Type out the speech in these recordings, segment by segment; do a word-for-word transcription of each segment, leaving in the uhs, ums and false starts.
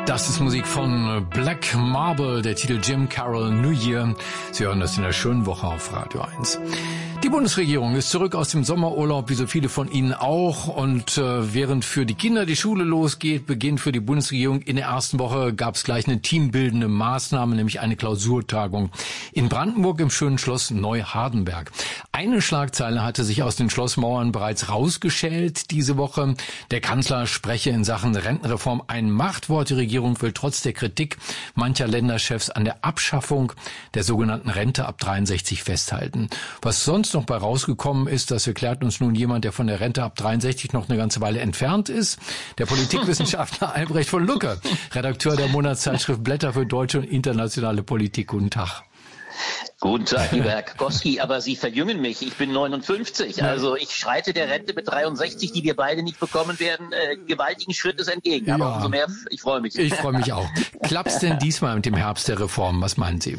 Das ist Musik von Black Marble, der Titel Jim Carroll New Year. Sie hören das in der schönen Woche auf Radio eins. Die Bundesregierung ist zurück aus dem Sommerurlaub, wie so viele von Ihnen auch. Und äh, während für die Kinder die Schule losgeht, beginnt für die Bundesregierung in der ersten Woche, gab es gleich eine teambildende Maßnahme, nämlich eine Klausurtagung in Brandenburg im schönen Schloss Neuhardenberg. Eine Schlagzeile hatte sich aus den Schlossmauern bereits rausgeschält diese Woche. Der Kanzler spreche in Sachen Rentenreform ein Machtwort. Die Regierung will trotz der Kritik mancher Länderchefs an der Abschaffung der sogenannten Rente ab dreiundsechzig festhalten. Was sonst noch bei rausgekommen ist, das erklärt uns nun jemand, der von der Rente ab dreiundsechzig noch eine ganze Weile entfernt ist. Der Politikwissenschaftler Albrecht von Lucke, Redakteur der Monatszeitschrift Blätter für deutsche und internationale Politik. Guten Tag. Guten Tag, lieber Herr Koski, aber Sie verjüngen mich. Ich bin neunundfünfzig, also ich schreite der Rente mit dreiundsechzig, die wir beide nicht bekommen werden, äh, gewaltigen Schrittes entgegen. Aber ja, umso mehr, ich freue mich. Ich freue mich auch. Klappt's denn diesmal mit dem Herbst der Reform? Was meinen Sie?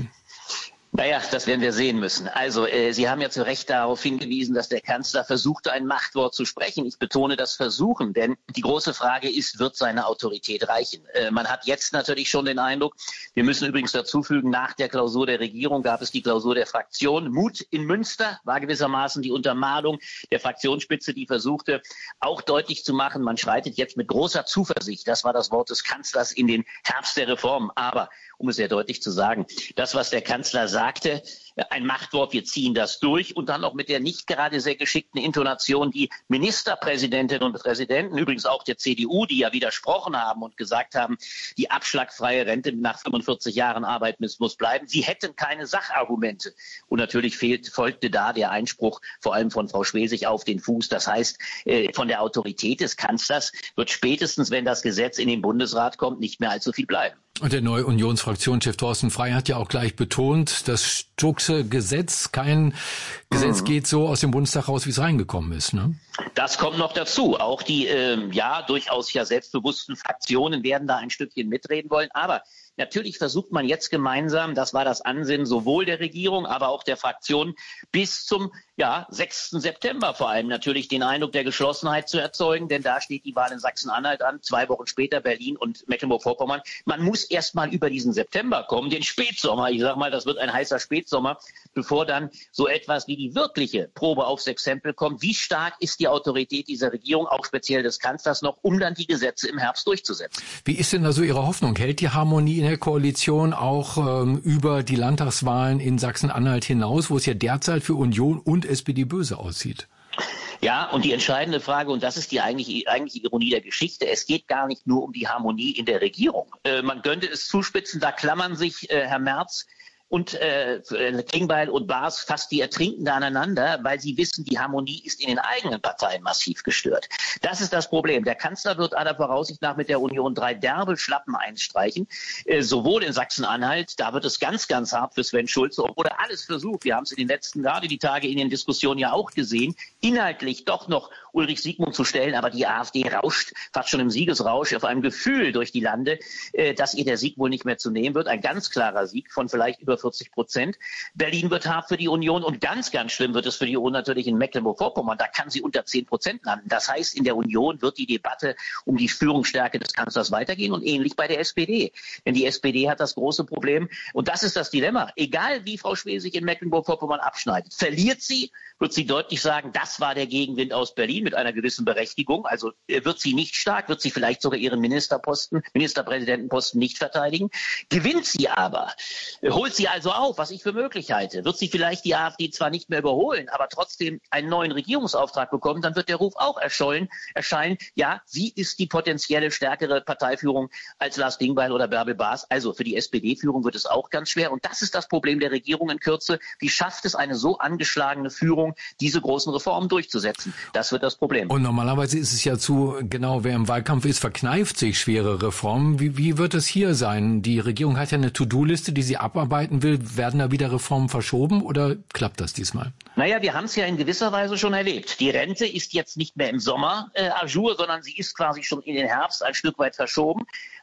Naja, das werden wir sehen müssen. Also, äh, Sie haben ja zu Recht darauf hingewiesen, dass der Kanzler versuchte, ein Machtwort zu sprechen. Ich betone das Versuchen, denn die große Frage ist, wird seine Autorität reichen? Äh, man hat jetzt natürlich schon den Eindruck, wir müssen übrigens dazu fügen, nach der Klausur der Regierung gab es die Klausur der Fraktion. Mut in Münster war gewissermaßen die Untermalung der Fraktionsspitze, die versuchte, auch deutlich zu machen, man schreitet jetzt mit großer Zuversicht, das war das Wort des Kanzlers, in den Herbst der Reform. Aber, um es sehr deutlich zu sagen, das, was der Kanzler sagt, sagte, ein Machtwort, wir ziehen das durch, und dann noch mit der nicht gerade sehr geschickten Intonation, die Ministerpräsidentinnen und Präsidenten, übrigens auch der C D U, die ja widersprochen haben und gesagt haben, die abschlagfreie Rente nach fünfundvierzig Jahren Arbeit muss, muss bleiben. Sie hätten keine Sachargumente. Und natürlich fehlt, folgte da der Einspruch, vor allem von Frau Schwesig, auf den Fuß. Das heißt, äh, von der Autorität des Kanzlers wird spätestens, wenn das Gesetz in den Bundesrat kommt, nicht mehr allzu viel bleiben. Und der neue Unionsfraktionschef Thorsten Frey hat ja auch gleich betont, das Stuckse Gesetz, kein Gesetz geht so aus dem Bundestag raus, wie es reingekommen ist, ne? Das kommt noch dazu. Auch die äh, ja durchaus ja selbstbewussten Fraktionen werden da ein Stückchen mitreden wollen. Aber natürlich versucht man jetzt gemeinsam, das war das Ansinnen sowohl der Regierung, aber auch der Fraktionen, bis zum ja, sechsten September vor allem natürlich den Eindruck der Geschlossenheit zu erzeugen, denn da steht die Wahl in Sachsen-Anhalt an, zwei Wochen später Berlin und Mecklenburg-Vorpommern. Man muss erst mal über diesen September kommen, den Spätsommer. Ich sag mal, das wird ein heißer Spätsommer, bevor dann so etwas wie die wirkliche Probe aufs Exempel kommt. Wie stark ist die Autorität dieser Regierung, auch speziell des Kanzlers noch, um dann die Gesetze im Herbst durchzusetzen? Wie ist denn also Ihre Hoffnung? Hält die Harmonie in der Koalition auch ähm, über die Landtagswahlen in Sachsen-Anhalt hinaus, wo es ja derzeit für Union und S P D böse aussieht? Ja, und die entscheidende Frage, und das ist die eigentliche, eigentliche Ironie der Geschichte, es geht gar nicht nur um die Harmonie in der Regierung. Äh, man könnte es zuspitzen, da klammern sich äh, Herr Merz und äh, Klingbeil und Baas fast die Ertrinkenden aneinander, weil sie wissen, die Harmonie ist in den eigenen Parteien massiv gestört. Das ist das Problem. Der Kanzler wird aller Voraussicht nach mit der Union drei derbe Schlappen einstreichen, äh, sowohl in Sachsen-Anhalt, da wird es ganz, ganz hart für Sven Schulze, obwohl er alles versucht, wir haben es in den letzten, gerade die Tage in den Diskussionen ja auch gesehen, inhaltlich doch noch Ulrich Siegmund zu stellen, aber die AfD rauscht fast schon im Siegesrausch auf einem Gefühl durch die Lande, äh, dass ihr der Sieg wohl nicht mehr zu nehmen wird. Ein ganz klarer Sieg von vielleicht über vierzig Prozent. Berlin wird hart für die Union, und ganz, ganz schlimm wird es für die Union natürlich in Mecklenburg-Vorpommern. Da kann sie unter zehn Prozent landen. Das heißt, in der Union wird die Debatte um die Führungsstärke des Kanzlers weitergehen, und ähnlich bei der S P D. Denn die S P D hat das große Problem, und das ist das Dilemma. Egal wie Frau Schwesig in Mecklenburg-Vorpommern abschneidet, verliert sie, wird sie deutlich sagen, das war der Gegenwind aus Berlin mit einer gewissen Berechtigung. Also wird sie nicht stark, wird sie vielleicht sogar ihren Ministerposten, Ministerpräsidentenposten nicht verteidigen. Gewinnt sie aber, holt sie also auf, was ich für möglich halte, wird sie vielleicht die AfD zwar nicht mehr überholen, aber trotzdem einen neuen Regierungsauftrag bekommen, dann wird der Ruf auch erschollen, erscheinen, ja, sie ist die potenzielle stärkere Parteiführung als Lars Klingbeil oder Bärbel Baas. Also für die S P D-Führung wird es auch ganz schwer, und das ist das Problem der Regierung in Kürze. Wie schafft es eine so angeschlagene Führung, diese großen Reformen durchzusetzen? Das wird das Problem. Und normalerweise ist es ja zu, genau, wer im Wahlkampf ist, verkneift sich schwere Reformen. Wie, wie wird es hier sein? Die Regierung hat ja eine To-Do-Liste, die sie abarbeiten will. Werden da wieder Reformen verschoben, oder klappt das diesmal? Naja, wir haben es ja in gewisser Weise schon erlebt. Die Rente ist jetzt nicht mehr im Sommer äh, à jour, sondern sie ist quasi schon in den Herbst ein Stück weit verschoben.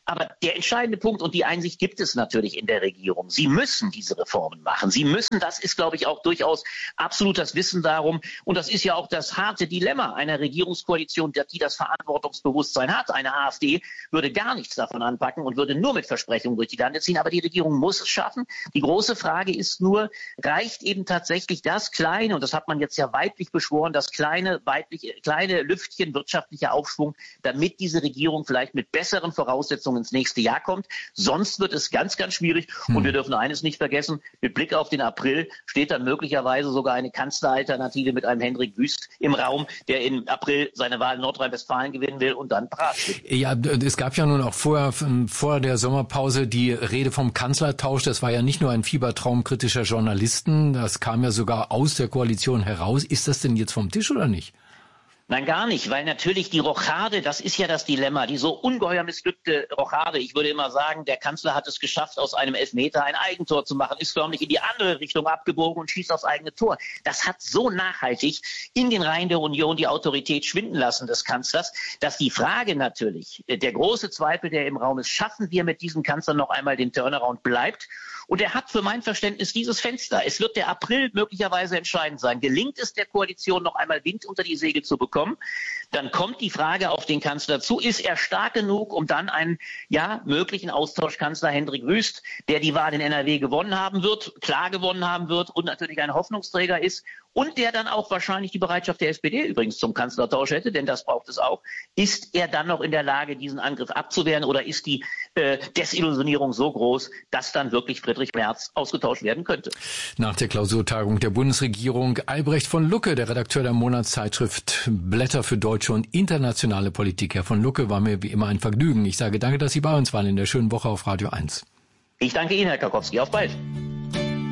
Aber der entscheidende Punkt, und die Einsicht gibt es natürlich in der Regierung, sie müssen diese Reformen machen. Sie müssen, das ist, glaube ich, auch durchaus absolut das Wissen darum. Und das ist ja auch das harte Dilemma einer Regierungskoalition, die das Verantwortungsbewusstsein hat. Eine AfD würde gar nichts davon anpacken und würde nur mit Versprechungen durch die Lande ziehen. Aber die Regierung muss es schaffen. Die große Frage ist nur, reicht eben tatsächlich das kleine, und das hat man jetzt ja weiblich beschworen, das kleine, weibliche, kleine Lüftchen wirtschaftlicher Aufschwung, damit diese Regierung vielleicht mit besseren Voraussetzungen ins nächste Jahr kommt. Sonst wird es ganz, ganz schwierig. Hm. Und wir dürfen eines nicht vergessen, mit Blick auf den April steht dann möglicherweise sogar eine Kanzleralternative mit einem Hendrik Wüst im Raum, der im April seine Wahl in Nordrhein-Westfalen gewinnen will und dann parat steht. Ja, es gab ja nun auch vorher, vor der Sommerpause die Rede vom Kanzlertausch. Das war ja nicht nur ein Fiebertraum kritischer Journalisten, das kam ja sogar aus der Koalition heraus. Ist das denn jetzt vom Tisch oder nicht? Nein, gar nicht, weil natürlich die Rochade, das ist ja das Dilemma, die so ungeheuer missglückte Rochade. Ich würde immer sagen, der Kanzler hat es geschafft, aus einem Elfmeter ein Eigentor zu machen, ist förmlich in die andere Richtung abgebogen und schießt aufs eigene Tor. Das hat so nachhaltig in den Reihen der Union die Autorität schwinden lassen des Kanzlers, dass die Frage natürlich, der große Zweifel, der im Raum ist, schaffen wir mit diesem Kanzler noch einmal den Turnaround, bleibt. Und er hat für mein Verständnis dieses Fenster. Es wird der April möglicherweise entscheidend sein. Gelingt es der Koalition, noch einmal Wind unter die Segel zu bekommen, dann kommt die Frage auf den Kanzler zu. Ist er stark genug, um dann einen ja möglichen Austauschkanzler Hendrik Wüst, der die Wahl in N R W gewonnen haben wird, klar gewonnen haben wird und natürlich ein Hoffnungsträger ist und der dann auch wahrscheinlich die Bereitschaft der S P D übrigens zum Kanzlertausch hätte, denn das braucht es auch. Ist er dann noch in der Lage, diesen Angriff abzuwehren, oder ist die äh, Desillusionierung so groß, dass dann wirklich Friedrich Merz ausgetauscht werden könnte? Nach der Klausurtagung der Bundesregierung, Albrecht von Lucke, der Redakteur der Monatszeitschrift Blätter für deutsche und internationale Politik. Herr von Lucke, war mir wie immer ein Vergnügen. Ich sage danke, dass Sie bei uns waren in der schönen Woche auf Radio eins. Ich danke Ihnen, Herr Karkowski. Auf bald.